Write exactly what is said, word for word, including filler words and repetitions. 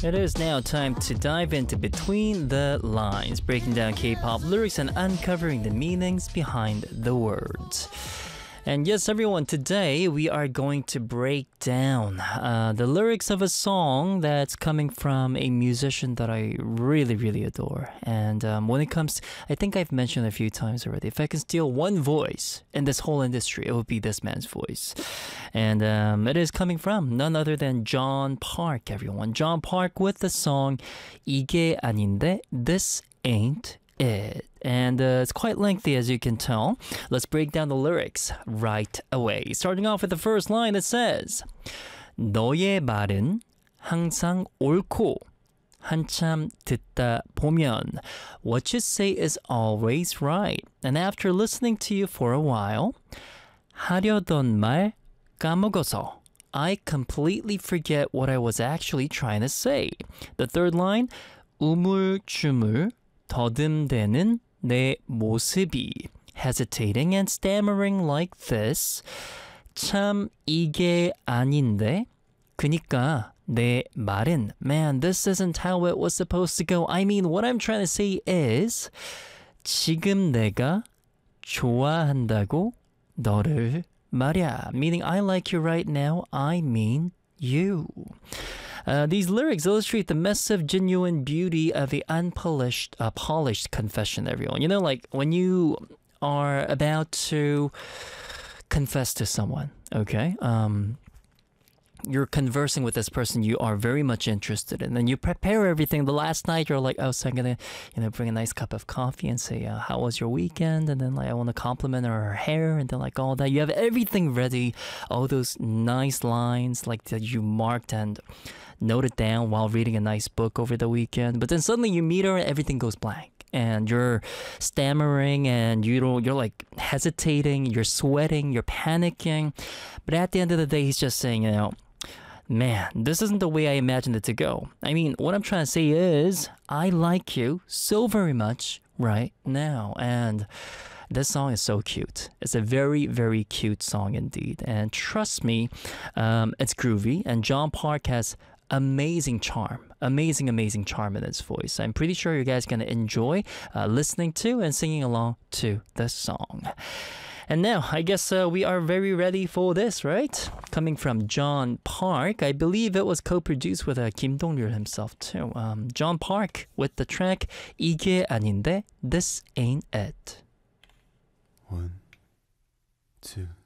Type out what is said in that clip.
It is now time to dive into Between the Lines, breaking down K-pop lyrics and uncovering the meanings behind the words. And yes, everyone, today we are going to break down uh, the lyrics of a song that's coming from a musician that I really, really adore. And um, when it comes to, I think I've mentioned a few times already, if I can steal one voice in this whole industry, it would be this man's voice. And um, it is coming from none other than John Park, everyone. John Park with the song 이게 아닌데, This Ain't It. And uh, it's quite lengthy, as you can tell. Let's break down the lyrics right away. Starting off with the first line, it says 너의 말은 항상 옳고 한참 듣다 보면 what you say is always right. And after listening to you for a while 하려던 말 까먹어서 I completely forget what I was actually trying to say. The third line 우물쭈물 더듬대는 내 모습이 hesitating and stammering like this. 참 이게 아닌데 그니까 내 말은 man, this isn't how it was supposed to go. I mean, what I'm trying to say is 지금 내가 좋아한다고 너를 말야. Meaning I like you right now, I mean you. Uh, these lyrics illustrate the massive, genuine beauty of the unpolished, uh, polished confession, everyone. You know, like when you are about to confess to someone, okay? Um, you're conversing with this person you are very much interested in, and you prepare everything. The last night, you're like, oh, so I'm gonna, you know, bring a nice cup of coffee and say, uh, how was your weekend? And then like, I want to compliment her hair, and then like all that. You have everything ready, all those nice lines like that you marked and noted down while reading a nice book over the weekend. But then suddenly you meet her and everything goes blank. And you're stammering and you don't, you're like hesitating, you're sweating, you're panicking. But at the end of the day, he's just saying, you know, man, this isn't the way I imagined it to go. I mean, what I'm trying to say is, I like you so very much right now. And this song is so cute. It's a very, very cute song indeed. And trust me, um, it's groovy. And John Park has amazing charm. Amazing, amazing charm in his voice. I'm pretty sure you guys are going to enjoy uh, listening to and singing along to the song. And now, I guess uh, we are very ready for this, right? Coming from John Park. I believe it was co-produced with uh, Kim Dong-ryul himself too. Um, John Park with the track 이게 아닌데, This Ain't It. One, two.